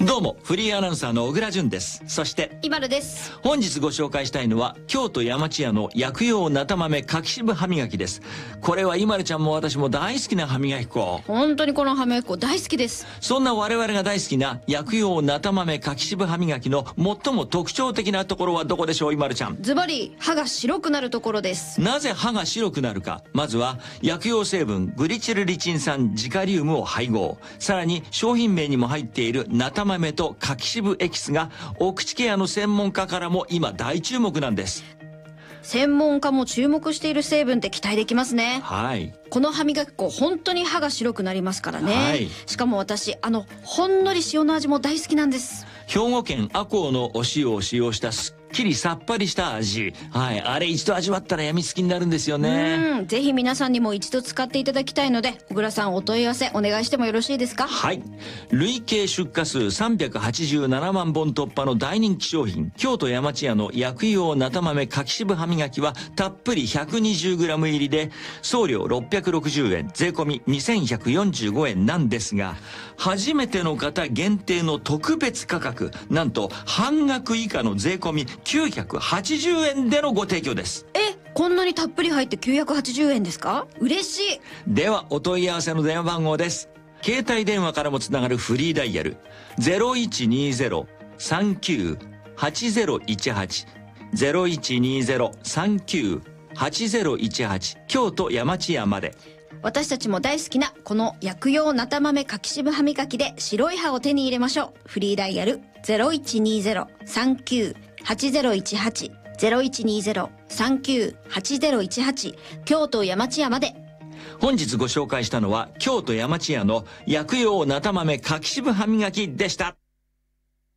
どうもフリーアナウンサーの小倉淳です。そして今るです。 本日ご紹介したいのは京都山千屋の薬用なた豆柿渋歯磨きです。これは今るちゃんも私も大好きな歯磨き粉。 本当にこの歯磨き粉大好きです。 そんな我々が大好きな薬用なた豆柿渋歯磨きの最も特徴的なところはどこでしょう、今るちゃん。 ズバリ歯が白くなるところです。 なぜ歯が白くなるか。まずは薬用成分グリチルリチン酸ジカリウムを配合、さらに商品名にも入っているなた豆と柿渋エキスがお口ケアの専門家からも今大注目なんです。 専門家も注目している成分って期待できますね。 はい。 この歯磨き粉本当に歯が白くなりますからね。 はい。 しかも私ほんのり塩の味も大好きなんです。 兵庫県赤穂のお塩を使用したすっきりさっぱりした味。はい。あれ一度味わったら病みつきになるんですよね。 ぜひ皆さんにも一度使っていただきたいので、小倉さんお問い合わせお願いしてもよろしいですか？ はい。累計出荷数387万本突破の大人気商品、京都山千屋の薬用なた豆柿渋歯磨きはたっぷり 120g 入りで送料660円、税込み2145円なんですが、初めての方限定の特別価格、なんと半額以下の税込み980円でのご提供です。 こんなにたっぷり入って980円ですか？嬉しい。 ではお問い合わせの電話番号です。携帯電話からもつながるフリーダイヤル 0120-39-8018 0120-39-8018 京都山千屋まで。 私たちも大好きなこの薬用なた豆柿渋歯磨きで白い歯を手に入れましょう。フリーダイヤル 0120-39-8018 0120-39-8018 京都山千屋まで。 本日ご紹介したのは京都山千屋の薬用なた豆柿渋歯磨きでした。